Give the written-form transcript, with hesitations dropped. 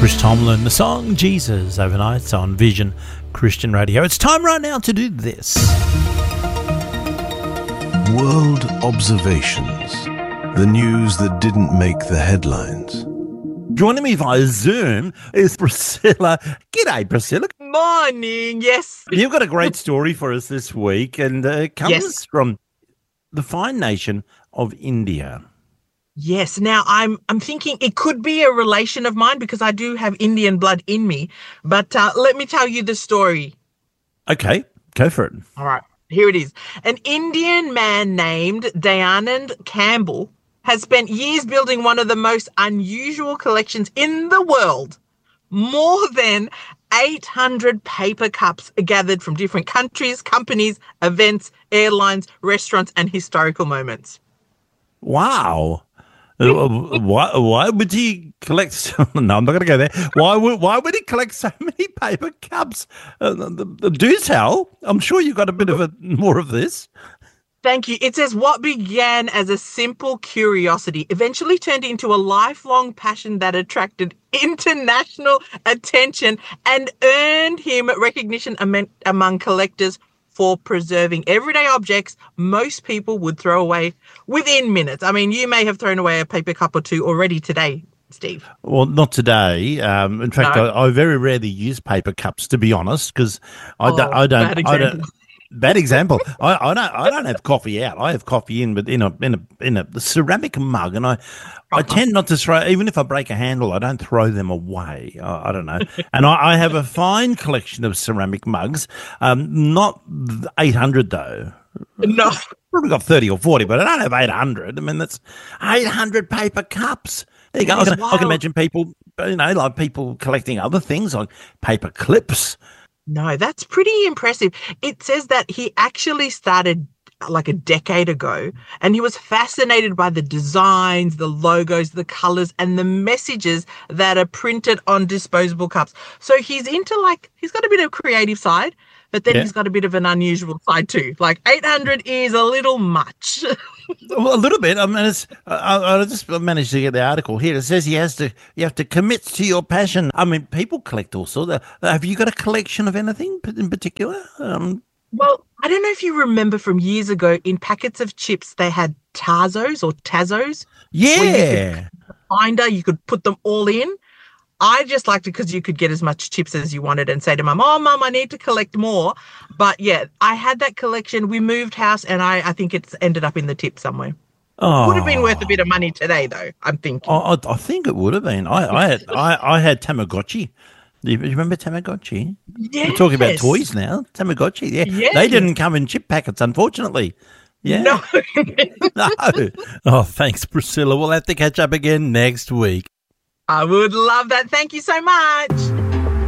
Chris Tomlin, the song Jesus overnight on Vision Christian Radio. It's time right now to do this. World Observations. The news that didn't make the headlines. Joining me via Zoom is Priscilla. G'day, Priscilla. Morning, yes. You've got a great story for us this week, and it comes from the fine nation of India. Yes. Now, I'm thinking it could be a relation of mine because I do have Indian blood in me. But let me tell you the story. Okay, go for it. All right. Here it is. An Indian man named Dayanand Campbell has spent years building one of the most unusual collections in the world. More than 800 paper cups are gathered from different countries, companies, events, airlines, restaurants, and historical moments. Wow. Why would he collect? No, I'm not going to go there. Why would he collect so many paper cups? Do tell. I'm sure you got a bit of more of this. Thank you. It says what began as a simple curiosity eventually turned into a lifelong passion that attracted international attention and earned him recognition among collectors for preserving everyday objects most people would throw away within minutes. I mean, you may have thrown away a paper cup or two already today, Steve. Well, not today. In fact, no. I very rarely use paper cups, to be honest, because I don't. Bad example. I don't have coffee out. I have coffee in, but in a ceramic mug, and I tend not to throw. Even if I break a handle, I don't throw them away. I don't know. And I have a fine collection of ceramic mugs. Not 800 though. No, probably got 30 or 40, but I don't have 800. I mean, that's 800 paper cups. There you go. I can imagine people, like people collecting other things like paper clips. No, that's pretty impressive. It says that he actually started like a decade ago, and he was fascinated by the designs, the logos, the colors, and the messages that are printed on disposable cups. So he's got a bit of creative side, but then he's got a bit of an unusual side too. Like 800 is a little much. Well, a little bit. I mean, I just managed to get the article here. It says you have to commit to your passion. I mean, people collect all sorts. Have you got a collection of anything in particular? Well, I don't know if you remember from years ago, in packets of chips, they had Tazos. Yeah. You could put them all in. I just liked it because you could get as much chips as you wanted and say to Mum, "Oh, Mum, I need to collect more." But yeah, I had that collection. We moved house, and I think it's ended up in the tip somewhere. Oh. Would have been worth a bit of money today, though, I'm thinking. I think it would have been. I had Tamagotchi. Do you remember Tamagotchi? Yes. We're talking about toys now. Tamagotchi, yeah. Yes. They didn't come in chip packets, unfortunately. Yeah. No. No. Oh, thanks, Priscilla. We'll have to catch up again next week. I would love that. Thank you so much.